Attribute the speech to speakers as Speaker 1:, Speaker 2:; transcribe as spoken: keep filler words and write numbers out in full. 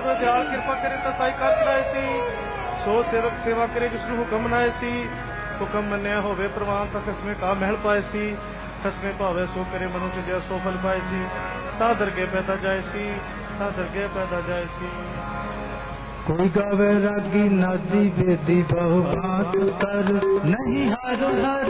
Speaker 1: जब दयाल कृपा करे तो साई कर चढ़ाए सी सो सेवक सेवा करे जिसनु हुक्म मनाए सी हुक्म मन्या होवे प्रवान तो खसमे का महल पाए सी खसमे भावे सो करे मनुष्य जय सो फल पाए सी ता दरगे पैदा जाए सी ता दरगे पैदा जाए सी।
Speaker 2: कोई गावे रागी नादी बेदी बहु बात कर नहीं हर हर